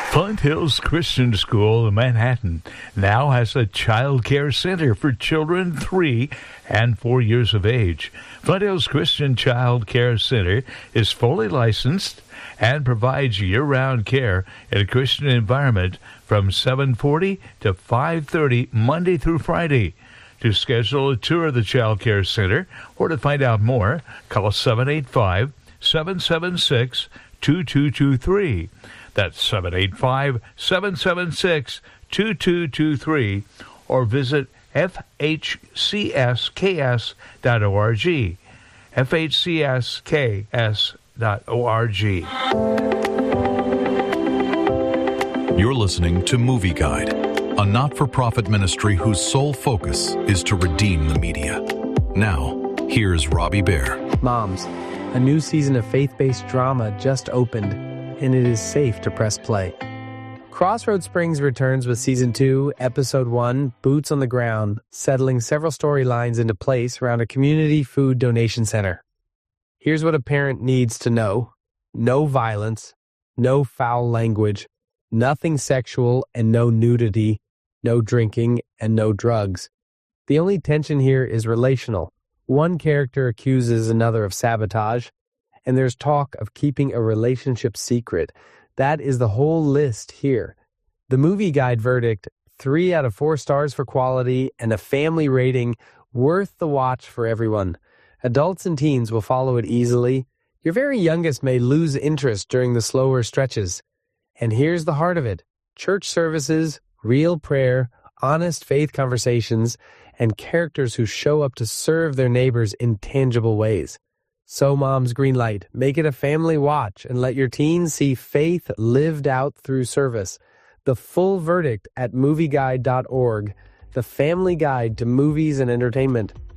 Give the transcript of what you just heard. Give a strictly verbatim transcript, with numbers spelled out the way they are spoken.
Flint Hills Christian School in Manhattan now has a child care center for children three and four years of age. Flint Hills Christian Child Care Center is fully licensed and provides year-round care in a Christian environment from seven forty to five thirty Monday through Friday. To schedule a tour of the Child Care Center or to find out more, call seven eight five, seven seven six, two two two three. That's seven eight five, seven seven six, two two two three, or visit f h c s k s dot org. f h c s k s dot org. You're listening to Movie Guide, a not-for-profit ministry whose sole focus is to redeem the media. Now, here's Robbie Bear. Moms, a new season of faith-based drama just opened, and it is safe to press play. Crossroad Springs returns with Season two, Episode one, Boots on the Ground, settling several storylines into place around a community food donation center. Here's what a parent needs to know. No violence, no foul language, nothing sexual and no nudity, no drinking and no drugs. The only tension here is relational. One character accuses another of sabotage, and there's talk of keeping a relationship secret. That is the whole list here. The Movie Guide verdict, three out of four stars for quality and a family rating, worth the watch for everyone. Adults and teens will follow it easily. Your very youngest may lose interest during the slower stretches. And here's the heart of it. Church services, real prayer, honest faith conversations, and characters who show up to serve their neighbors in tangible ways. So moms, green light. Make it a family watch and let your teens see faith lived out through service. The full verdict at movie guide dot org, the family guide to movies and entertainment.